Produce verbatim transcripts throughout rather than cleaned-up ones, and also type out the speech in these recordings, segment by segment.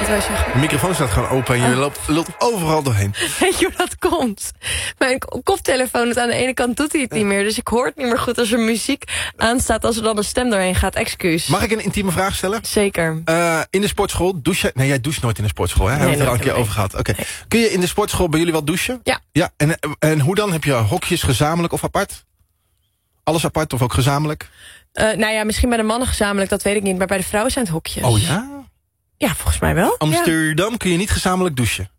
wij zeggen. De microfoon staat gewoon open en je Oh. loopt, loopt overal doorheen. Weet je hoe dat komt? Mijn k- koptelefoon, het aan de ene kant doet hij het niet meer. Dus ik hoor het niet meer goed als er muziek aanstaat. Als er dan een stem doorheen gaat. Excuus. Mag ik een intieme vraag stellen? Zeker. Uh, in de sportschool, douche jij... Nee, jij doucht nooit in de sportschool, hè? Daar hebben we het er al een keer nee. over gehad. Oké. Nee. Kun je in de sportschool bij jullie wel douchen? Ja. Ja, en, en hoe dan? Heb je hokjes gezamenlijk of apart? Alles apart of ook gezamenlijk? Uh, nou ja, misschien bij de mannen gezamenlijk, dat weet ik niet. Maar bij de vrouwen zijn het hokjes. Oh ja? Ja, volgens mij wel. Amsterdam Ja. kun je niet gezamenlijk douchen.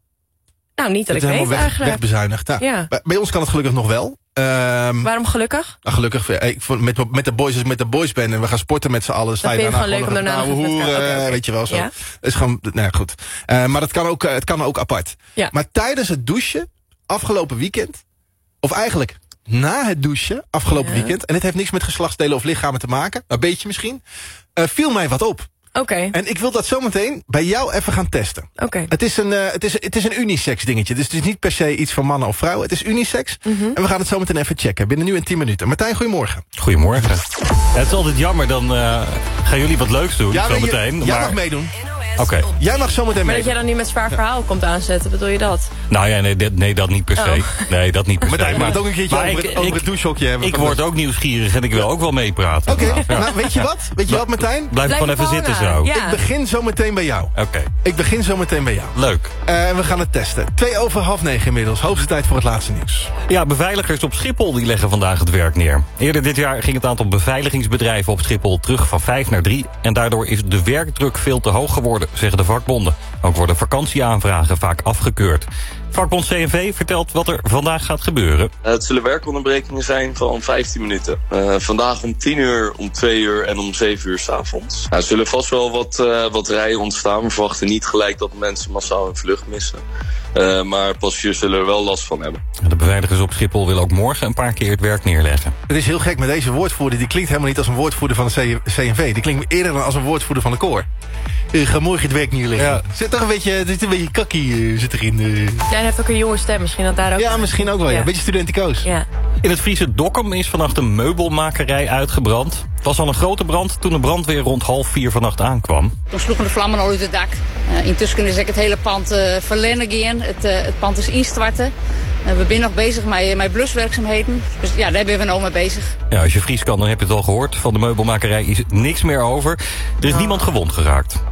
Nou, niet dat Het ik is weet helemaal weg, eigenlijk. wegbezuinigd. Ja. Ja. Bij, bij ons kan het gelukkig nog wel. Um, Waarom gelukkig? nou, gelukkig, eh, ik, vond- met, met de boys als ik met de boys ben en we gaan sporten met z'n allen. Sta Dat je vind je daarna gewoon leuk om daarna nog nog even met hoeren, elkaar- oké, oké. weet je wel zo. Ja. Het is gewoon, nou ja, goed. Uh, maar dat kan ook, uh, het kan ook apart. Ja. Maar tijdens het douchen, afgelopen weekend, of eigenlijk na het douchen, afgelopen Ja. weekend, en dit heeft niks met geslachtsdelen of lichamen te maken, een beetje misschien, uh, viel mij wat op. Oké, okay. En ik wil dat zometeen bij jou even gaan testen. oké. Okay. Het is een, uh, het is, het is een unisex dingetje. Dus het is niet per se iets van mannen of vrouwen. Het is unisex. Mm-hmm. En we gaan het zo meteen even checken. Binnen nu in tien minuten. Martijn, goedemorgen. Goedemorgen. Ja, het is altijd jammer, dan uh, gaan jullie wat leuks doen, Ja, zo je- meteen. Jij maar... mag meedoen. Oké. Okay. Jij mag zo meteen Maar dat meedoen. jij dan niet met zwaar verhaal komt aanzetten, bedoel je dat? Nou ja, nee, dat- nee, dat niet per se. Oh. Nee, dat niet per se. Martijn, maar het ook een keertje maar over, ik- het, over ik- het douchehokje hebben. Ik word ook nieuwsgierig en ik wil ook wel meepraten. Oké, Ja. nou weet je wat? Weet je wat, Martijn? Blijf Blijf gewoon even hangen. zitten zo. Ja. Ik begin zo meteen bij jou. Oké, okay. Ik begin zo meteen bij jou. Leuk. Uh, en we gaan het testen. Twee over half negen inmiddels. Hoogste tijd voor het laatste nieuws. Ja, beveiligers op Schiphol die leggen vandaag het werk neer. Eerder dit jaar ging het aantal beveiligingsbedrijven op Schiphol terug van vijf naar drie. En daardoor is de werkdruk veel te hoog geworden, zeggen de vakbonden. Ook worden vakantieaanvragen vaak afgekeurd. Vakbond C N V vertelt wat er vandaag gaat gebeuren. Het zullen werkonderbrekingen zijn van vijftien minuten. Uh, vandaag om tien uur, om twee uur en om zeven uur 's avonds. Nou, er zullen vast wel wat, uh, wat rijen ontstaan. We verwachten niet gelijk dat mensen massaal hun vlucht missen. Uh, maar passagiers zullen er wel last van hebben. De beveiligers op Schiphol willen ook morgen een paar keer het werk neerleggen. Het is heel gek met deze woordvoerder. Die klinkt helemaal niet als een woordvoerder van de C N V. Die klinkt eerder dan als een woordvoerder van de koor. Uh, ga morgen het werk neerleggen. Ja. Zit toch een beetje, er zit een beetje kakkie uh, zit erin. Uh. Ja, hij heeft ook een jonge stem, misschien dat daar ook... Ja, misschien ook wel. Ja. Ja. Een beetje studenticoos. Ja. In het Friese Dokkum is vannacht een meubelmakerij uitgebrand. Het was al een grote brand toen de brandweer rond half vier vannacht aankwam. Toen sloegen de vlammen al uit het dak. Uh, intussen kunnen ze het hele pand uh, verlennen gaan. Het, uh, het pand is instorten. Uh, we zijn nog bezig met, met bluswerkzaamheden. Dus ja, daar ben we nou mee bezig. Ja, als je Fries kan, dan heb je het al gehoord. Van de meubelmakerij is niks meer over. Er is niemand gewond geraakt.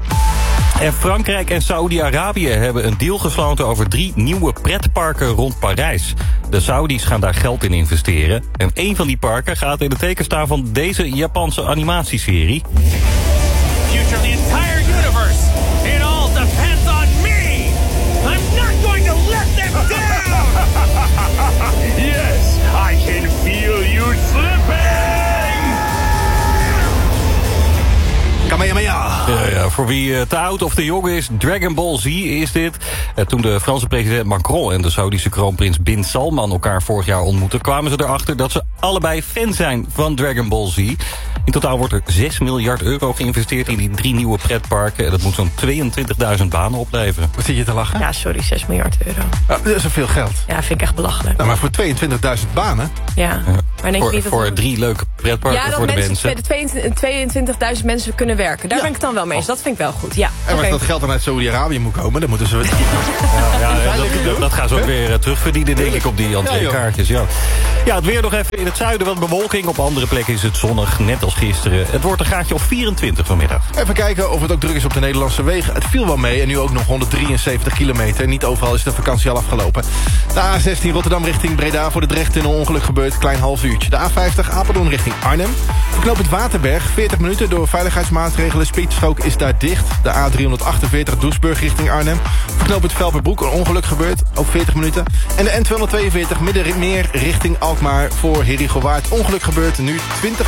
En Frankrijk en Saoedi-Arabië hebben een deal gesloten over drie nieuwe pretparken rond Parijs. De Saudis gaan daar geld in investeren. En één van die parken gaat in het teken staan van deze Japanse animatieserie. Future of the entire universe. It all depends on me. I'm not going to let them down. Yes, I can feel you slipping. Kamehameha. Ja, ja, voor wie uh, te oud of te jong is, Dragon Ball Z is dit. Uh, toen de Franse president Macron en de Saoedische kroonprins Bin Salman elkaar vorig jaar ontmoetten, kwamen ze erachter dat ze allebei fan zijn van Dragon Ball Z. In totaal wordt er zes miljard euro geïnvesteerd in die drie nieuwe pretparken. En dat moet zo'n tweeëntwintigduizend banen opleveren. Wat zit je te lachen? Ja, sorry, zes miljard euro. Oh, dat is zoveel geld. Ja, vind ik echt belachelijk. Nou, maar voor tweeëntwintigduizend banen. Ja. Maar denk je Voor, niet dat voor het- drie leuke pretparken ja, dat voor de mensen. mensen, de tweeëntwintigduizend mensen kunnen werken. Daar Ja. ben ik het dan wel mee eens. Dat vind ik wel goed. Ja, En als oké. dat geld dan uit Saoedi-Arabië moet komen, dan moeten ze... Ja, ja, dat, dat gaan ze ook weer uh, terugverdienen, denk ik, op die entreekaartjes. Ja, ja, het weer nog even in het zuiden wat bewolking. Op andere plekken is het zonnig, net als gisteren. Het wordt een graadje of vierentwintig vanmiddag. Even kijken of het ook druk is op de Nederlandse wegen. Het viel wel mee en nu ook nog honderddrieënzeventig kilometer. Niet overal is de vakantie al afgelopen. De A zestien Rotterdam richting Breda voor de Drechttunnel ongeluk gebeurd. Klein half uurtje. De A vijftig Apeldoorn richting Arnhem. Verknopend Waterberg, veertig minuten door veiligheidsmaatregelen. Speedstrook is daar dicht. De A driehonderdachtenveertig Doesburg richting Arnhem. Verknopend Velperbroek, een ongeluk gebeurd. Ook veertig minuten. En de N tweehonderdtweeënveertig Middenmeer richting Alkmaar voor Heerhugowaard. Ongeluk gebeurd, nu twintig